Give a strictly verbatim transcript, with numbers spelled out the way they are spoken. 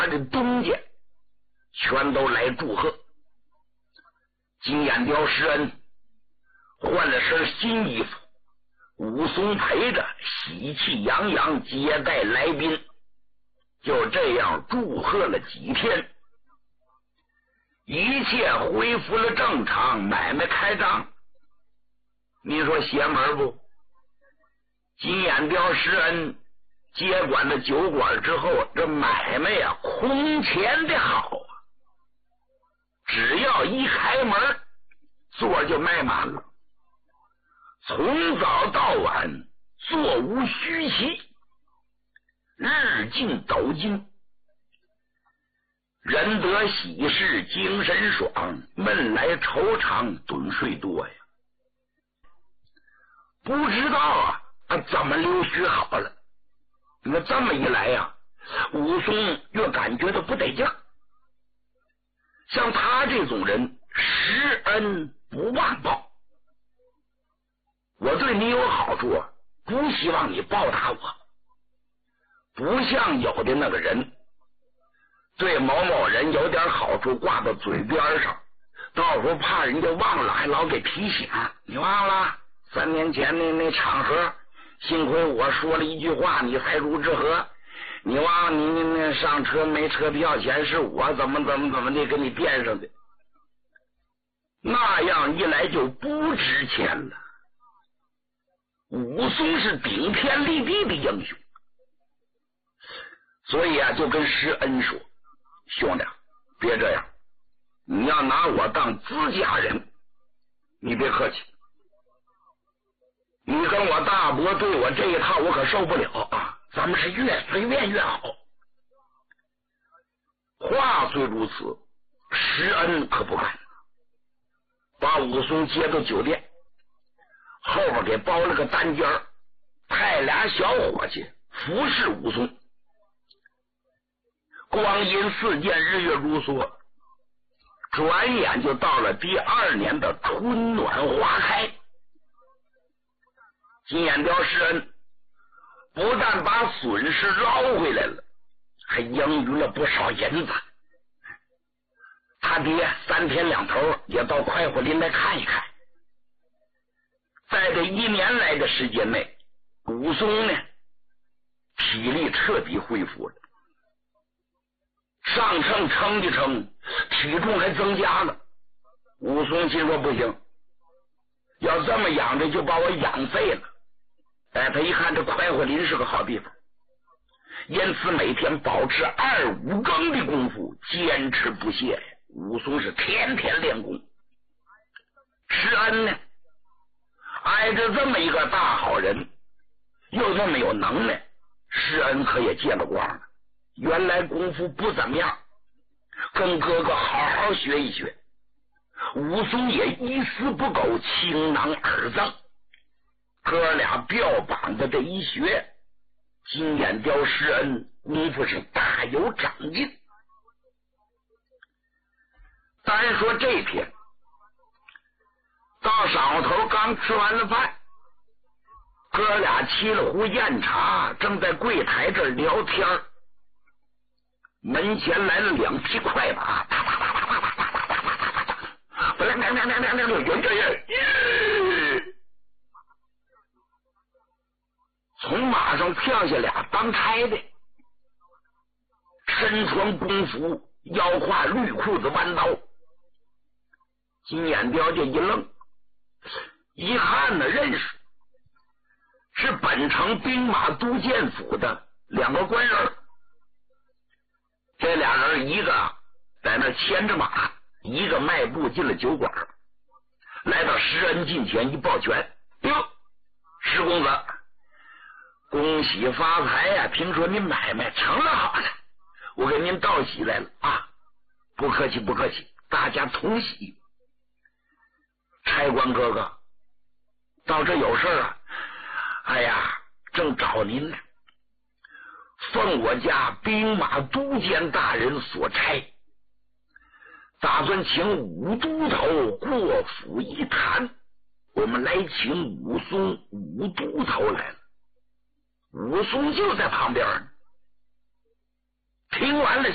的东家全都来祝贺。金眼雕施恩换了身新衣服，武松陪着喜气洋洋接待来宾，就这样祝贺了几天，一切恢复了正常，买卖开张。你说邪门不？金眼雕施恩接管了酒馆之后，这买卖呀、啊、空前的好啊！只要一开门，座就卖满了，从早到晚座无虚席，日进斗金，人得喜事精神爽，闷来惆怅盹睡多呀。不知道啊怎么溜须好了。那这么一来呀、啊，武松越感觉到不得劲儿。像他这种人，施恩不忘报。我对你有好处，不希望你报答我。不像有的那个人，对某某人有点好处挂到嘴边上，到时候怕人家忘了，还老给提醒。你忘了三年前那那场合，幸亏我说了一句话，你才如之何？你忘你你那上车没车票钱是我怎么怎么怎么的给你垫上的，那样一来就不值钱了。武松是顶天立地的英雄，所以啊，就跟施恩说：“兄弟，别这样，你要拿我当自家人，你别客气。你跟我大伯对我这一套，我可受不了啊！咱们是越随便越好。”话虽如此，施恩可不敢，把武松接到酒店，后边给包了个单间，派俩小伙计服侍武松。光阴似箭，日月如梭，转眼就到了第二年的春暖花开。金眼雕施恩不但把损失捞回来了，还盈余了不少银子。他爹三天两头也到快活林来看一看。在这一年来的时间内，武松呢体力彻底恢复了，上秤称一称，体重还增加了。武松心说不行，要这么养着就把我养废了。哎，他一看这快活林是个好地方，因此每天保持二五更的功夫，坚持不懈。武松是天天练功。施恩呢，挨着这么一个大好人，又这么有能耐，施恩可也借了光了。原来功夫不怎么样，跟哥哥好好学一学。武松也一丝不苟，倾囊而赠。哥俩标榜的这一学，金眼雕施恩功夫是大有长进。单说这天，到晌午头刚吃完了饭，哥俩沏了壶酽茶，正在柜台这儿聊天，门前来了两匹快马，哒哒哒哒哒哒哒哒哒哒哒，不亮亮亮亮亮亮亮，圆这样，从马上跳下俩当差的，身穿工服，腰挎绿裤子弯刀。金眼雕就一愣，一看呢，认识是本城兵马都监府的两个官人。这俩人一个在那牵着马，一个迈步进了酒馆，来到施恩近前一抱拳：“哟，施公子，恭喜发财呀、啊！听说您买卖成了好了，我给您道喜来了啊！不客气，不客气，大家同喜。差官哥哥，到这有事啊？哎呀，正找您呢。奉我家兵马都监大人所差，打算请武都头过府一谈，我们来请武松武都头来了。”武松就在旁边，听完了